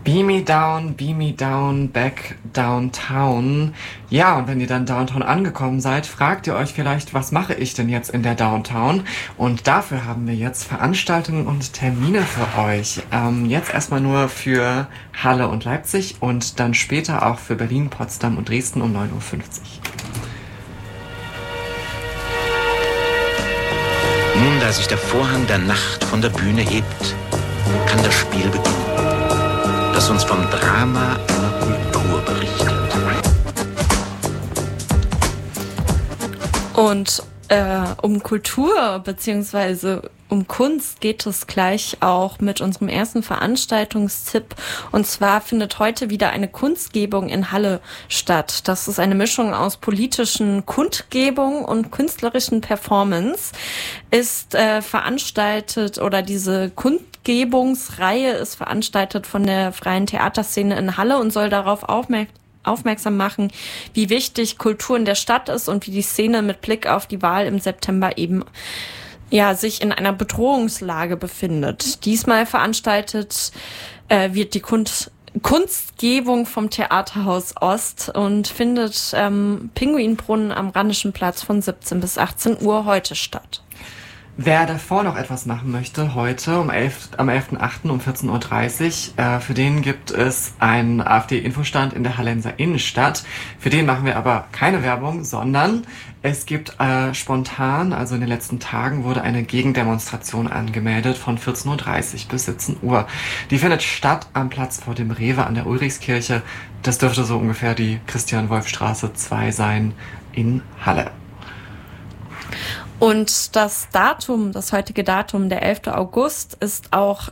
Beam me down, back downtown. Ja, und wenn ihr dann downtown angekommen seid, fragt ihr euch vielleicht, was mache ich denn jetzt in der Downtown? Und dafür haben wir jetzt Veranstaltungen und Termine für euch. Jetzt erstmal nur für Halle und Leipzig und dann später auch für Berlin, Potsdam und Dresden um 9:50 Uhr. Nun, da sich der Vorhang der Nacht von der Bühne hebt, kann das Spiel beginnen, das uns vom Drama einer Kultur berichtet. Und um Kultur bzw. um Kunst geht es gleich auch mit unserem ersten Veranstaltungstipp. Und zwar findet heute wieder eine Kunstgebung in Halle statt. Das ist eine Mischung aus politischen Kundgebung und künstlerischen Performance. Ist veranstaltet, oder diese Kundgebungsreihe ist veranstaltet von der freien Theaterszene in Halle und soll darauf aufmerksam machen, wie wichtig Kultur in der Stadt ist und wie die Szene mit Blick auf die Wahl im September eben sich in einer Bedrohungslage befindet. Diesmal veranstaltet wird die Kunstgebung vom Theaterhaus Ost und findet Pinguinbrunnen am Rheinischen Platz von 17 bis 18 Uhr heute statt. Wer davor noch etwas machen möchte, heute am 11.8. um 14:30 Uhr, für den gibt es einen AfD-Infostand in der Hallenser Innenstadt. Für den machen wir aber keine Werbung, sondern es gibt spontan, also in den letzten Tagen, wurde eine Gegendemonstration angemeldet von 14:30 Uhr bis 17 Uhr. Die findet statt am Platz vor dem Rewe an der Ulrichskirche. Das dürfte so ungefähr die Christian-Wolf-Straße 2 sein in Halle. Und das heutige Datum, der 11. August, ist auch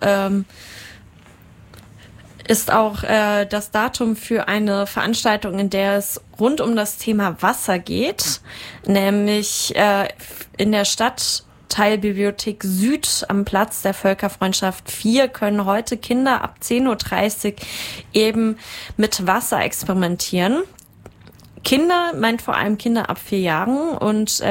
das Datum für eine Veranstaltung, in der es rund um das Thema Wasser geht, nämlich in der Stadtteilbibliothek Süd am Platz der Völkerfreundschaft 4 können heute Kinder ab 10:30 Uhr eben mit Wasser experimentieren. Kinder meint vor allem Kinder ab 4 Jahren und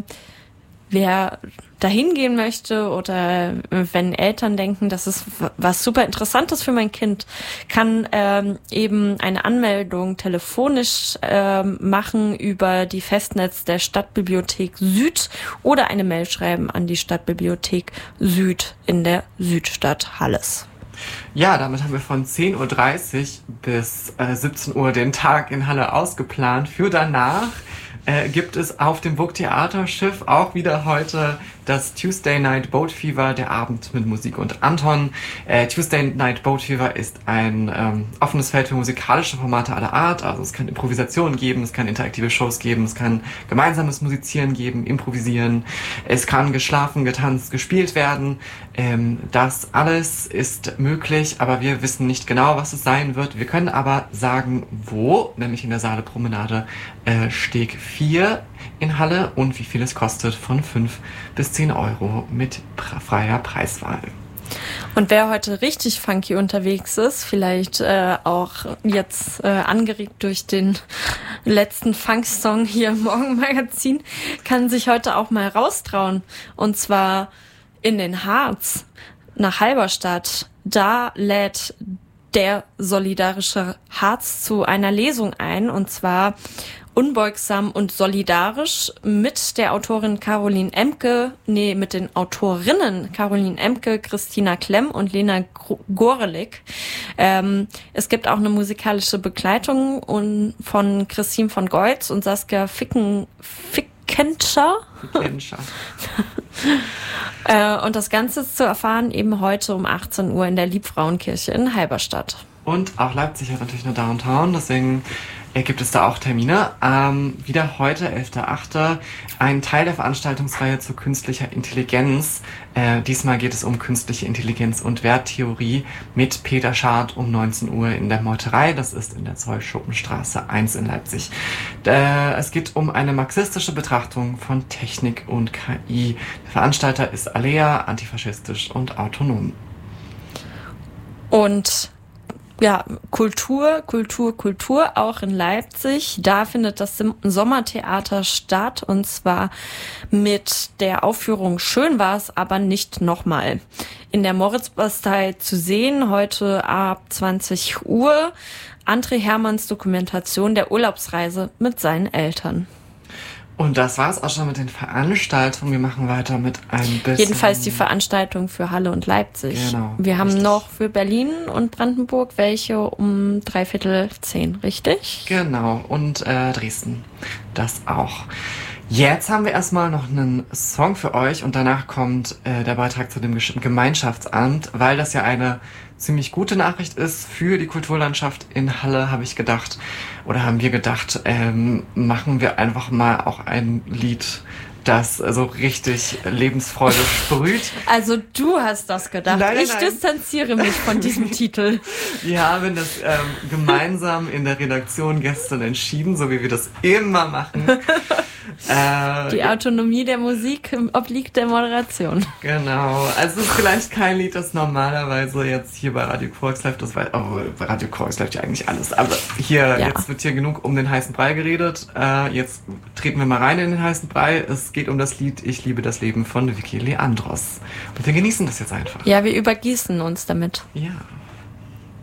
wer dahin gehen möchte oder wenn Eltern denken, das ist was super Interessantes für mein Kind, kann eben eine Anmeldung telefonisch machen über die Festnetz der Stadtbibliothek Süd oder eine Mail schreiben an die Stadtbibliothek Süd in der Südstadt Halles. Ja, damit haben wir von 10:30 Uhr bis 17 Uhr den Tag in Halle ausgeplant. Für danach gibt es auf dem Burgtheaterschiff auch wieder heute das Tuesday Night Boat Fever, der Abend mit Musik und Anton. Tuesday Night Boat Fever ist ein offenes Feld für musikalische Formate aller Art. Also es kann Improvisationen geben, es kann interaktive Shows geben, es kann gemeinsames Musizieren geben, Improvisieren. Es kann geschlafen, getanzt, gespielt werden. Das alles ist möglich, aber wir wissen nicht genau, was es sein wird. Wir können aber sagen, wo, nämlich in der Saalepromenade Steg 4 in Halle und wie viel es kostet, von 5 bis 10 Euro mit freier Preiswahl. Und wer heute richtig funky unterwegs ist, vielleicht auch jetzt angeregt durch den letzten Funk-Song hier im Morgenmagazin, kann sich heute auch mal raustrauen. Und zwar in den Harz, nach Halberstadt. Da lädt der solidarische Harz zu einer Lesung ein, und zwar Unbeugsam und solidarisch mit der Autorin mit den Autorinnen Caroline Emke, Christina Klemm und Lena Gorelik. Es gibt auch eine musikalische Begleitung von Christine von Goltz und Saskia Fickenscher. Und das Ganze ist zu erfahren eben heute um 18 Uhr in der Liebfrauenkirche in Halberstadt. Und auch Leipzig hat natürlich eine Downtown, deswegen gibt es da auch Termine. Wieder heute, 11.8., ein Teil der Veranstaltungsreihe zu künstlicher Intelligenz. Diesmal geht es um künstliche Intelligenz und Werttheorie mit Peter Schad um 19 Uhr in der Meuterei. Das ist in der Zollschuppenstraße 1 in Leipzig. Es geht um eine marxistische Betrachtung von Technik und KI. Der Veranstalter ist Alea, antifaschistisch und autonom. Und ja, Kultur, auch in Leipzig. Da findet das Sommertheater statt, und zwar mit der Aufführung Schön war's, aber nicht nochmal. In der Moritzbastei zu sehen, heute ab 20 Uhr, André Hermanns Dokumentation der Urlaubsreise mit seinen Eltern. Und das war's auch schon mit den Veranstaltungen. Wir machen weiter mit ein bisschen... Jedenfalls die Veranstaltung für Halle und Leipzig. Genau. Wir haben richtig. noch für Berlin und Brandenburg welche um 9:45, richtig? Genau. Und Dresden. Das auch. Jetzt haben wir erstmal noch einen Song für euch und danach kommt der Beitrag zu dem Gemeinschaftsamt, weil das ja eine ziemlich gute Nachricht ist für die Kulturlandschaft in Halle, haben wir gedacht, machen wir einfach mal auch ein Lied, das so richtig Lebensfreude sprüht. Also du hast das gedacht. Nein. Distanziere mich von diesem Titel. Wir haben das gemeinsam in der Redaktion gestern entschieden, so wie wir das immer machen. Die Autonomie der Musik obliegt der Moderation. Genau. Also es ist vielleicht kein Lied, das normalerweise jetzt hier bei Radio Quarks läuft. Bei Radio Quarks läuft ja eigentlich alles. Aber jetzt wird hier genug um den heißen Brei geredet. Jetzt treten wir mal rein in den heißen Brei. Es geht um das Lied Ich liebe das Leben von Vicky Leandros. Und wir genießen das jetzt einfach. Ja, wir übergießen uns damit. Ja.